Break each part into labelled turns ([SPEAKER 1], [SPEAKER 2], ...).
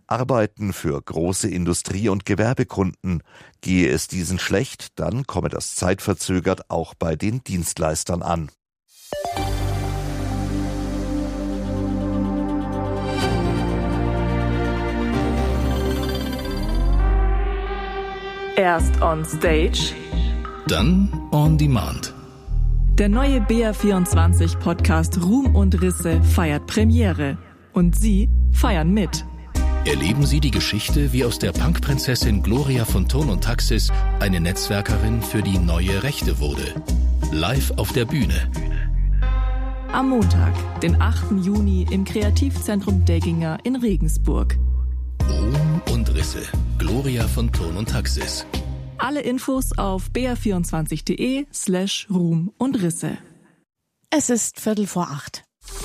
[SPEAKER 1] Arbeiten für große Industrie- und Gewerbekunden. Gehe es diesen schlecht, dann komme das zeitverzögert auch bei den Dienstleistern an.
[SPEAKER 2] Erst on Stage,
[SPEAKER 3] dann on Demand.
[SPEAKER 2] Der neue BR24-Podcast Ruhm und Risse feiert Premiere. Und Sie feiern mit.
[SPEAKER 3] Erleben Sie die Geschichte, wie aus der Punkprinzessin Gloria von Thurn und Taxis eine Netzwerkerin für die neue Rechte wurde. Live auf der Bühne.
[SPEAKER 2] Am Montag, den 8. Juni im Kreativzentrum Degginger in Regensburg.
[SPEAKER 3] Ruhm und Risse. Gloria von Thurn und Taxis.
[SPEAKER 2] Alle Infos auf br24.de/Ruhm und Risse.
[SPEAKER 4] Es ist 7:45.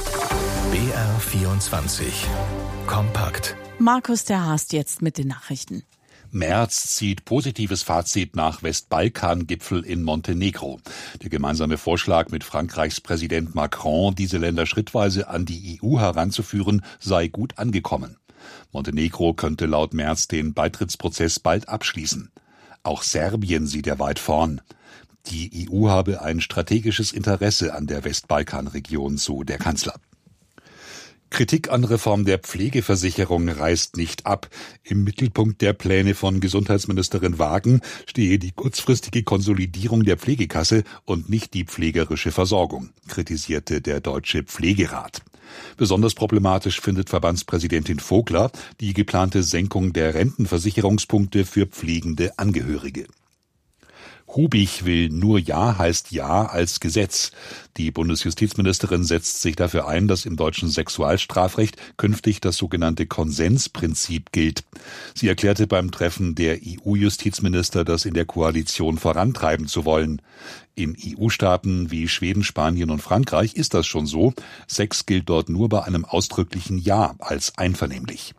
[SPEAKER 3] BR24 Kompakt.
[SPEAKER 4] Markus der Haast jetzt mit den Nachrichten.
[SPEAKER 5] Merz zieht positives Fazit nach Westbalkan-Gipfel in Montenegro. Der gemeinsame Vorschlag mit Frankreichs Präsident Macron, diese Länder schrittweise an die EU heranzuführen, sei gut angekommen. Montenegro könnte laut Merz den Beitrittsprozess bald abschließen. Auch Serbien sieht er weit vorn. Die EU habe ein strategisches Interesse an der Westbalkanregion, so der Kanzler. Kritik an Reform der Pflegeversicherung reißt nicht ab. Im Mittelpunkt der Pläne von Gesundheitsministerin Wagen stehe die kurzfristige Konsolidierung der Pflegekasse und nicht die pflegerische Versorgung, kritisierte der Deutsche Pflegerat. Besonders problematisch findet Verbandspräsidentin Vogler die geplante Senkung der Rentenversicherungspunkte für pflegende Angehörige. Hubig will nur Ja heißt Ja als Gesetz. Die Bundesjustizministerin setzt sich dafür ein, dass im deutschen Sexualstrafrecht künftig das sogenannte Konsensprinzip gilt. Sie erklärte beim Treffen der EU-Justizminister, das in der Koalition vorantreiben zu wollen. In EU-Staaten wie Schweden, Spanien und Frankreich ist das schon so. Sex gilt dort nur bei einem ausdrücklichen Ja als einvernehmlich.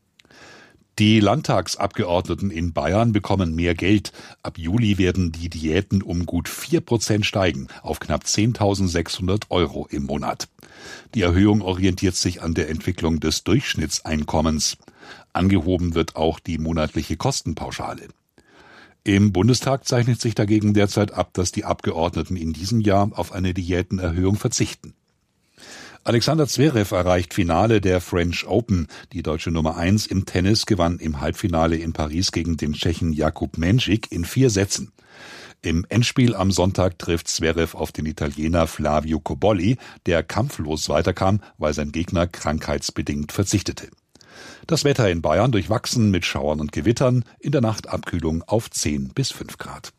[SPEAKER 5] Die Landtagsabgeordneten in Bayern bekommen mehr Geld. Ab Juli werden die Diäten um gut 4% steigen, auf knapp 10.600 € im Monat. Die Erhöhung orientiert sich an der Entwicklung des Durchschnittseinkommens. Angehoben wird auch die monatliche Kostenpauschale. Im Bundestag zeichnet sich dagegen derzeit ab, dass die Abgeordneten in diesem Jahr auf eine Diätenerhöhung verzichten. Alexander Zverev erreicht Finale der French Open. Die deutsche Nummer 1 im Tennis gewann im Halbfinale in Paris gegen den Tschechen Jakub Menšík in 4 Sätzen. Im Endspiel am Sonntag trifft Zverev auf den Italiener Flavio Cobolli, der kampflos weiterkam, weil sein Gegner krankheitsbedingt verzichtete. Das Wetter in Bayern durchwachsen mit Schauern und Gewittern, in der Nacht Abkühlung auf 10 bis 5 Grad.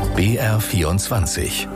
[SPEAKER 3] BR24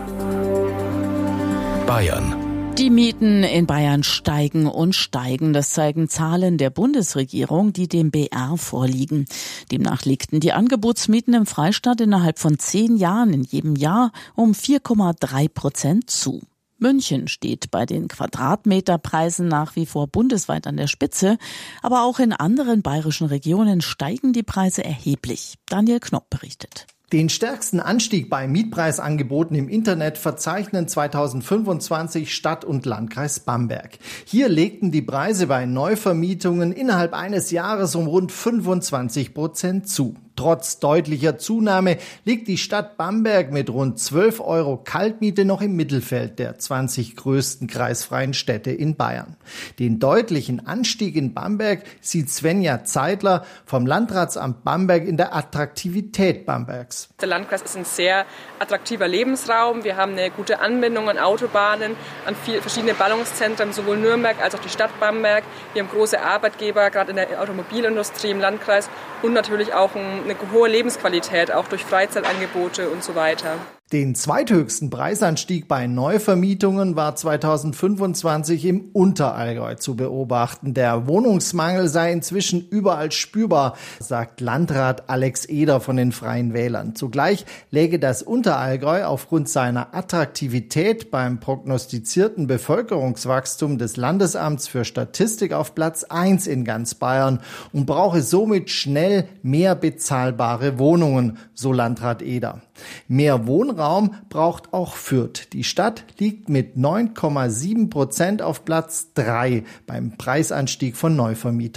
[SPEAKER 3] Bayern.
[SPEAKER 4] Die Mieten in Bayern steigen und steigen. Das zeigen Zahlen der Bundesregierung, die dem BR vorliegen. Demnach legten die Angebotsmieten im Freistaat innerhalb von 10 Jahren in jedem Jahr um 4,3% zu. München steht bei den Quadratmeterpreisen nach wie vor bundesweit an der Spitze, aber auch in anderen bayerischen Regionen steigen die Preise erheblich. Daniel Knopp berichtet.
[SPEAKER 6] Den stärksten Anstieg bei Mietpreisangeboten im Internet verzeichnen 2025 Stadt und Landkreis Bamberg. Hier legten die Preise bei Neuvermietungen innerhalb eines Jahres um rund 25% zu. Trotz deutlicher Zunahme liegt die Stadt Bamberg mit rund 12 € Kaltmiete noch im Mittelfeld der 20 größten kreisfreien Städte in Bayern. Den deutlichen Anstieg in Bamberg sieht Svenja Zeidler vom Landratsamt Bamberg in der Attraktivität Bambergs.
[SPEAKER 7] Der Landkreis ist ein sehr attraktiver Lebensraum. Wir haben eine gute Anbindung an Autobahnen, an verschiedene Ballungszentren, sowohl Nürnberg als auch die Stadt Bamberg. Wir haben große Arbeitgeber, gerade in der Automobilindustrie im Landkreis und natürlich auch eine hohe Lebensqualität, auch durch Freizeitangebote und so weiter.
[SPEAKER 6] Den zweithöchsten Preisanstieg bei Neuvermietungen war 2025 im Unterallgäu zu beobachten. Der Wohnungsmangel sei inzwischen überall spürbar, sagt Landrat Alex Eder von den Freien Wählern. Zugleich läge das Unterallgäu aufgrund seiner Attraktivität beim prognostizierten Bevölkerungswachstum des Landesamts für Statistik auf Platz 1 in ganz Bayern und brauche somit schnell mehr bezahlbare Wohnungen, so Landrat Eder. Mehr Wohnraum braucht auch Fürth. Die Stadt liegt mit 9,7% auf Platz 3 beim Preisanstieg von Neuvermietungen.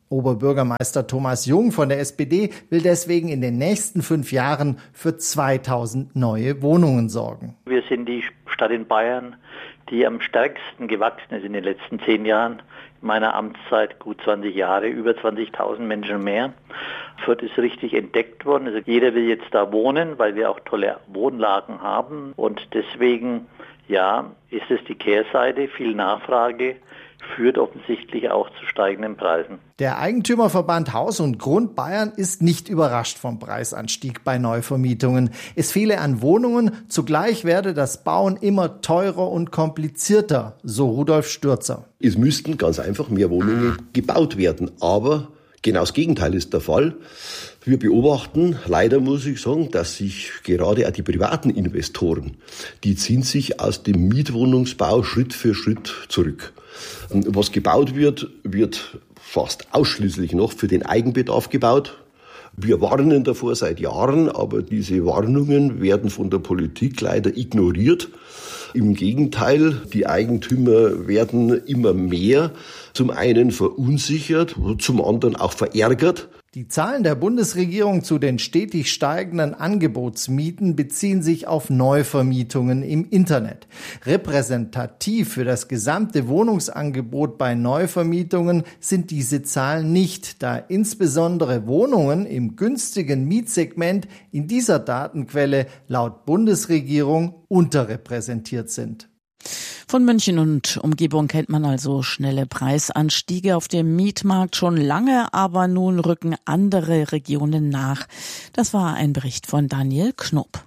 [SPEAKER 6] Oberbürgermeister Thomas Jung von der SPD will deswegen in den nächsten 5 Jahren für 2000 neue Wohnungen sorgen.
[SPEAKER 8] Wir sind die Stadt in Bayern, die am stärksten gewachsen ist in den letzten 10 Jahren. In meiner Amtszeit gut 20 Jahre, über 20.000 Menschen mehr. Fürth ist richtig entdeckt worden. Also jeder will jetzt da wohnen, weil wir auch tolle Wohnlagen haben. Und deswegen, ja, ist es die Kehrseite. Viel Nachfrage führt offensichtlich auch zu steigenden Preisen.
[SPEAKER 6] Der Eigentümerverband Haus und Grund Bayern ist nicht überrascht vom Preisanstieg bei Neuvermietungen. Es fehle an Wohnungen, zugleich werde das Bauen immer teurer und komplizierter, so Rudolf Stürzer.
[SPEAKER 9] Es müssten ganz einfach mehr Wohnungen gebaut werden, aber genau das Gegenteil ist der Fall. Wir beobachten, leider muss ich sagen, dass sich gerade auch die privaten Investoren, die ziehen sich aus dem Mietwohnungsbau Schritt für Schritt zurück. Was gebaut wird, wird fast ausschließlich noch für den Eigenbedarf gebaut. Wir warnen davor seit Jahren, aber diese Warnungen werden von der Politik leider ignoriert. Im Gegenteil, die Eigentümer werden immer mehr, zum einen verunsichert, zum anderen auch verärgert.
[SPEAKER 6] Die Zahlen der Bundesregierung zu den stetig steigenden Angebotsmieten beziehen sich auf Neuvermietungen im Internet. Repräsentativ für das gesamte Wohnungsangebot bei Neuvermietungen sind diese Zahlen nicht, da insbesondere Wohnungen im günstigen Mietsegment in dieser Datenquelle laut Bundesregierung unterrepräsentiert sind.
[SPEAKER 4] Von München und Umgebung kennt man also schnelle Preisanstiege auf dem Mietmarkt schon lange, aber nun rücken andere Regionen nach. Das war ein Bericht von Daniel Knob.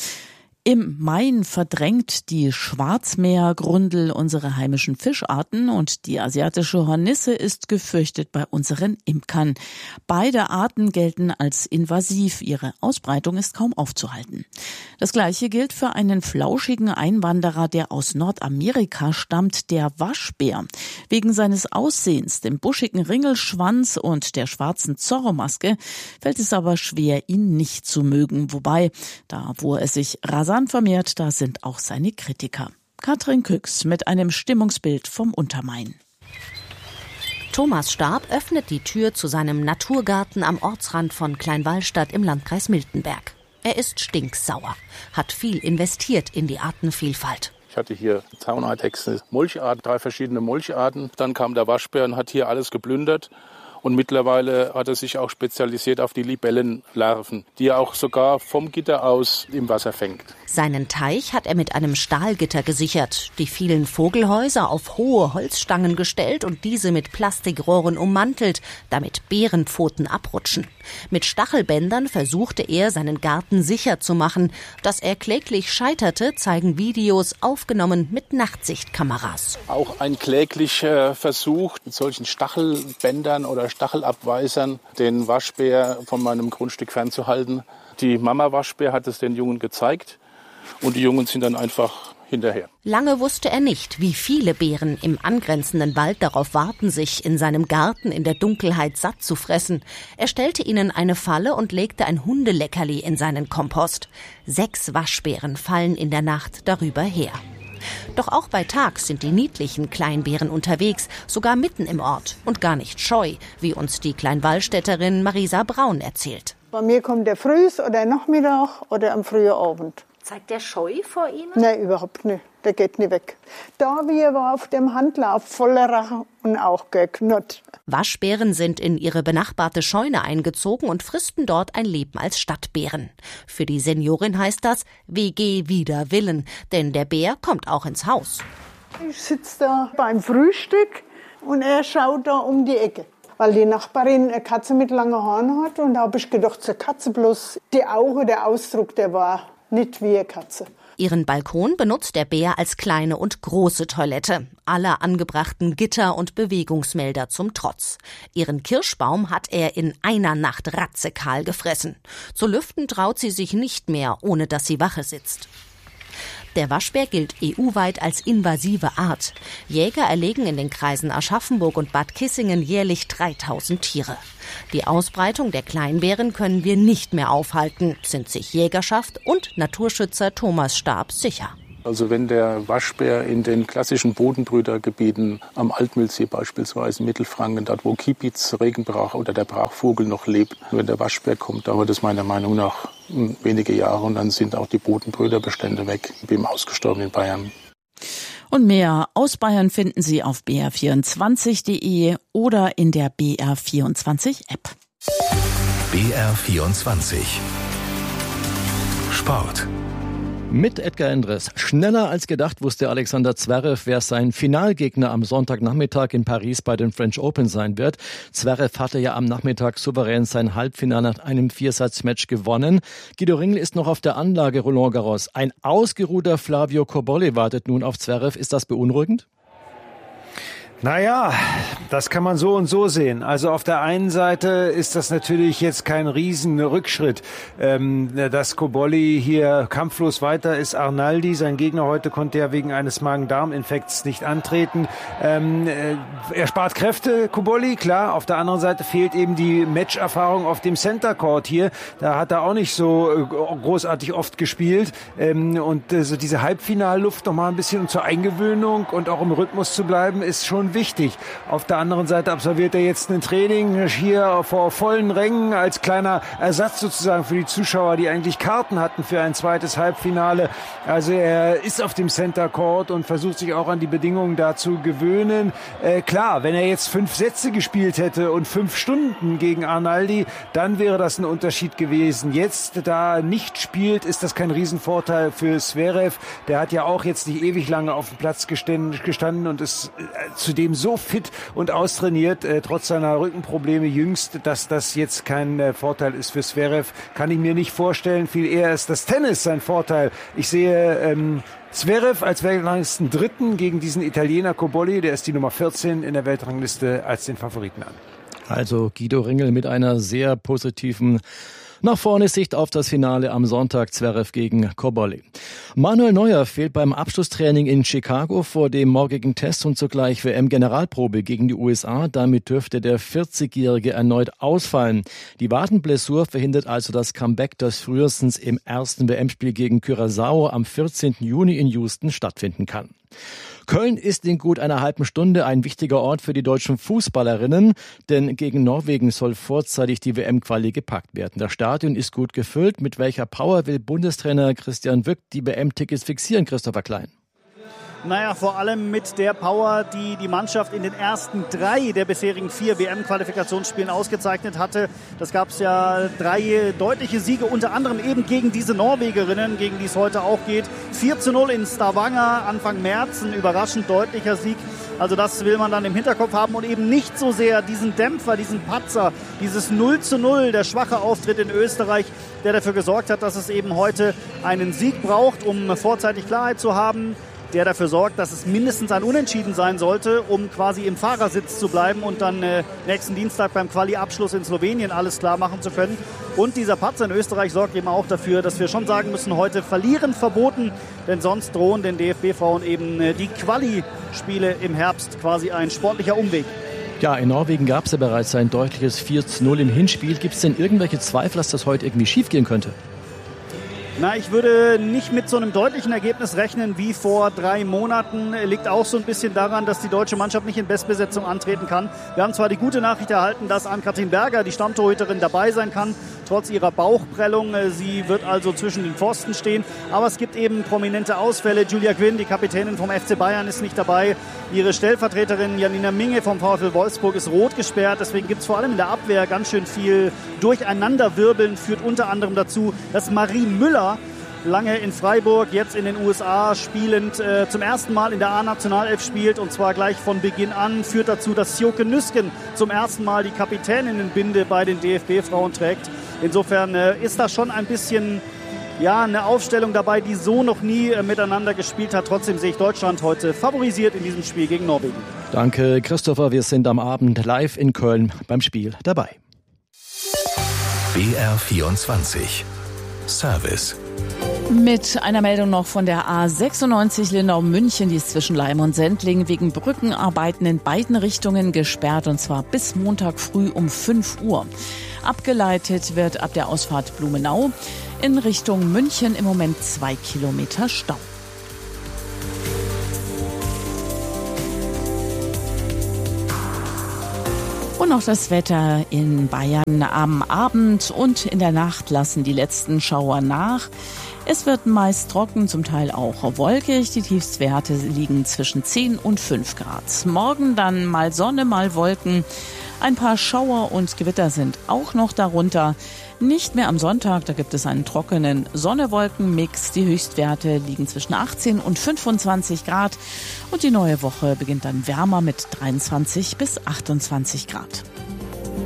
[SPEAKER 4] Im Main verdrängt die Schwarzmeergrundel unsere heimischen Fischarten und die asiatische Hornisse ist gefürchtet bei unseren Imkern. Beide Arten gelten als invasiv. Ihre Ausbreitung ist kaum aufzuhalten. Das Gleiche gilt für einen flauschigen Einwanderer, der aus Nordamerika stammt, der Waschbär. Wegen seines Aussehens, dem buschigen Ringelschwanz und der schwarzen Zorro-Maske fällt es aber schwer, ihn nicht zu mögen. Wobei, da wo er sich rasant vermehrt, da sind auch seine Kritiker. Katrin Küchs mit einem Stimmungsbild vom Untermain.
[SPEAKER 10] Thomas Stab öffnet die Tür zu seinem Naturgarten am Ortsrand von Kleinwallstadt im Landkreis Miltenberg. Er ist stinksauer, hat viel investiert in die Artenvielfalt.
[SPEAKER 11] Ich hatte hier Zauneidechse, Molcharten, 3 verschiedene Molcharten. Dann kam der Waschbär und hat hier alles geplündert. Und mittlerweile hat er sich auch spezialisiert auf die Libellenlarven, die er auch sogar vom Gitter aus im Wasser fängt.
[SPEAKER 10] Seinen Teich hat er mit einem Stahlgitter gesichert, die vielen Vogelhäuser auf hohe Holzstangen gestellt und diese mit Plastikrohren ummantelt, damit Bärenpfoten abrutschen. Mit Stachelbändern versuchte er, seinen Garten sicher zu machen. Dass er kläglich scheiterte, zeigen Videos aufgenommen mit Nachtsichtkameras.
[SPEAKER 11] Auch ein kläglicher Versuch, mit solchen Stachelbändern oder Stachelabweisern den Waschbär von meinem Grundstück fernzuhalten. Die Mama Waschbär hat es den Jungen gezeigt und die Jungen sind dann einfach hinterher.
[SPEAKER 10] Lange wusste er nicht, wie viele Bären im angrenzenden Wald darauf warten, sich in seinem Garten in der Dunkelheit satt zu fressen. Er stellte ihnen eine Falle und legte ein Hundeleckerli in seinen Kompost. 6 Waschbären fallen in der Nacht darüber her. Doch auch bei Tag sind die niedlichen Kleinbären unterwegs, sogar mitten im Ort und gar nicht scheu, wie uns die Kleinwallstädterin Marisa Braun erzählt.
[SPEAKER 12] Bei mir kommt der frühs oder Nachmittag oder am frühen Abend.
[SPEAKER 10] Zeigt der Scheu vor Ihnen?
[SPEAKER 12] Nein, überhaupt nicht. Der geht nicht weg. Da wir war auf dem Handlauf voller Rache und auch geknurrt.
[SPEAKER 10] Waschbären sind in ihre benachbarte Scheune eingezogen und fristen dort ein Leben als Stadtbären. Für die Seniorin heißt das WG wider Willen, denn der Bär kommt auch ins Haus.
[SPEAKER 12] Ich sitze da beim Frühstück und er schaut da um die Ecke. Weil die Nachbarin eine Katze mit langen Haaren hat und da habe ich gedacht, zur Katze bloß die Augen, der Ausdruck, der war nicht wie eine Katze.
[SPEAKER 10] Ihren Balkon benutzt der Bär als kleine und große Toilette. Alle angebrachten Gitter und Bewegungsmelder zum Trotz. Ihren Kirschbaum hat er in einer Nacht ratzekahl gefressen. Zu lüften traut sie sich nicht mehr, ohne dass sie Wache sitzt. Der Waschbär gilt EU-weit als invasive Art. Jäger erlegen in den Kreisen Aschaffenburg und Bad Kissingen jährlich 3000 Tiere. Die Ausbreitung der Kleinbären können wir nicht mehr aufhalten, sind sich Jägerschaft und Naturschützer Thomas Stab sicher.
[SPEAKER 11] Also wenn der Waschbär in den klassischen Bodenbrütergebieten am Altmühlsee beispielsweise, Mittelfranken, dort wo Kiebitz, Regenbrach oder der Brachvogel noch lebt, wenn der Waschbär kommt, dauert es meiner Meinung nach wenige Jahre und dann sind auch die Bodenbrüterbestände weg, wie im ausgestorbenen Bayern.
[SPEAKER 4] Und mehr aus Bayern finden Sie auf br24.de oder in der BR24-App.
[SPEAKER 3] BR24 Sport.
[SPEAKER 13] Mit Edgar Endres. Schneller als gedacht wusste Alexander Zverev, wer sein Finalgegner am Sonntagnachmittag in Paris bei den French Open sein wird. Zverev hatte ja am Nachmittag souverän sein Halbfinale nach einem Viersatzmatch gewonnen. Guido Ringel ist noch auf der Anlage Roland Garros. Ein ausgeruhter Flavio Cobolli wartet nun auf Zverev. Ist das beunruhigend?
[SPEAKER 14] Naja, das kann man so und so sehen. Also auf der einen Seite ist das natürlich jetzt kein Riesenrückschritt, dass Cobolli hier kampflos weiter ist. Arnaldi, sein Gegner heute, konnte ja wegen eines Magen-Darm-Infekts nicht antreten. Er spart Kräfte, Cobolli, klar. Auf der anderen Seite fehlt eben die Matcherfahrung auf dem Center Court hier. Da hat er auch nicht so großartig oft gespielt. Und so diese Halbfinalluft noch mal ein bisschen zur Eingewöhnung und auch im Rhythmus zu bleiben, ist schon wichtig. Auf der anderen Seite absolviert er jetzt ein Training hier vor vollen Rängen als kleiner Ersatz sozusagen für die Zuschauer, die eigentlich Karten hatten für ein zweites Halbfinale. Also er ist auf dem Center Court und versucht sich auch an die Bedingungen da zu gewöhnen. Klar, wenn er jetzt 5 Sätze gespielt hätte und 5 Stunden gegen Arnaldi, dann wäre das ein Unterschied gewesen. Jetzt, da nicht spielt, ist das kein Riesenvorteil für Zverev. Der hat ja auch jetzt nicht ewig lange auf dem Platz gestanden und ist zudem so fit und austrainiert, trotz seiner Rückenprobleme jüngst, dass das jetzt kein Vorteil ist für Zverev, kann ich mir nicht vorstellen. Viel eher ist das Tennis sein Vorteil. Ich sehe Zverev als Weltranglisten Dritten gegen diesen Italiener Cobolli, der ist die Nummer 14 in der Weltrangliste, als den Favoriten an.
[SPEAKER 13] Also Guido Ringel mit einer sehr positiven nach vorne Sicht auf das Finale am Sonntag, Zverev gegen Cobolli. Manuel Neuer fehlt beim Abschlusstraining in Chicago vor dem morgigen Test und zugleich WM-Generalprobe gegen die USA. Damit dürfte der 40-Jährige erneut ausfallen. Die Wadenblessur verhindert also das Comeback, das frühestens im ersten WM-Spiel gegen Curaçao am 14. Juni in Houston stattfinden kann. Köln ist in gut einer halben Stunde ein wichtiger Ort für die deutschen Fußballerinnen, denn gegen Norwegen soll vorzeitig die WM-Quali gepackt werden. Das Stadion ist gut gefüllt. Mit welcher Power will Bundestrainer Christian Wück die WM-Tickets fixieren, Christopher Klein?
[SPEAKER 15] Naja, vor allem mit der Power, die die Mannschaft in den ersten 3 der bisherigen 4 WM-Qualifikationsspielen ausgezeichnet hatte. Das gab es ja 3 deutliche Siege, unter anderem eben gegen diese Norwegerinnen, gegen die es heute auch geht. 4:0 in Stavanger Anfang März, ein überraschend deutlicher Sieg. Also das will man dann im Hinterkopf haben und eben nicht so sehr diesen Dämpfer, diesen Patzer, dieses 0:0, der schwache Auftritt in Österreich, der dafür gesorgt hat, dass es eben heute einen Sieg braucht, um vorzeitig Klarheit zu haben, der dafür sorgt, dass es mindestens ein Unentschieden sein sollte, um quasi im Fahrersitz zu bleiben und dann nächsten Dienstag beim Quali-Abschluss in Slowenien alles klar machen zu können. Und dieser Patzer in Österreich sorgt eben auch dafür, dass wir schon sagen müssen, heute verlieren verboten, denn sonst drohen den DFB-Frauen eben die Quali-Spiele im Herbst quasi ein sportlicher Umweg.
[SPEAKER 13] Ja, in Norwegen gab es ja bereits ein deutliches 4:0 im Hinspiel. Gibt es denn irgendwelche Zweifel, dass das heute irgendwie schiefgehen könnte?
[SPEAKER 15] Na, ich würde nicht mit so einem deutlichen Ergebnis rechnen wie vor 3 Monaten. Liegt auch so ein bisschen daran, dass die deutsche Mannschaft nicht in Bestbesetzung antreten kann. Wir haben zwar die gute Nachricht erhalten, dass Ann-Kathrin Berger, die Stammtorhüterin, dabei sein kann, trotz ihrer Bauchprellung. Sie wird also zwischen den Pfosten stehen. Aber es gibt eben prominente Ausfälle. Julia Quinn, die Kapitänin vom FC Bayern, ist nicht dabei. Ihre Stellvertreterin Janina Minge vom VfL Wolfsburg ist rot gesperrt. Deswegen gibt es vor allem in der Abwehr ganz schön viel Durcheinanderwirbeln. Führt unter anderem dazu, dass Marie Müller, lange in Freiburg, jetzt in den USA spielend, zum ersten Mal in der A-Nationalelf spielt und zwar gleich von Beginn an, führt dazu, dass Sjoke Nüsken zum ersten Mal die Kapitäninnenbinde bei den DFB-Frauen trägt. Insofern ist da schon ein bisschen eine Aufstellung dabei, die so noch nie miteinander gespielt hat. Trotzdem sehe ich Deutschland heute favorisiert in diesem Spiel gegen Norwegen.
[SPEAKER 13] Danke, Christopher. Wir sind am Abend live in Köln beim Spiel dabei.
[SPEAKER 3] BR24 Service.
[SPEAKER 4] Mit einer Meldung noch von der A96 Lindau-München, die ist zwischen Leim und Sendling wegen Brückenarbeiten in beiden Richtungen gesperrt, und zwar bis Montag früh um 5 Uhr. Abgeleitet wird ab der Ausfahrt Blumenau in Richtung München im Moment 2 Kilometer Stau. Und noch das Wetter in Bayern. Am Abend und in der Nacht lassen die letzten Schauer nach. Es wird meist trocken, zum Teil auch wolkig. Die Tiefstwerte liegen zwischen 10 und 5 Grad. Morgen dann mal Sonne, mal Wolken. Ein paar Schauer und Gewitter sind auch noch darunter. Nicht mehr am Sonntag, da gibt es einen trockenen Sonne-Wolken-Mix. Die Höchstwerte liegen zwischen 18 und 25 Grad. Und die neue Woche beginnt dann wärmer mit 23 bis 28 Grad.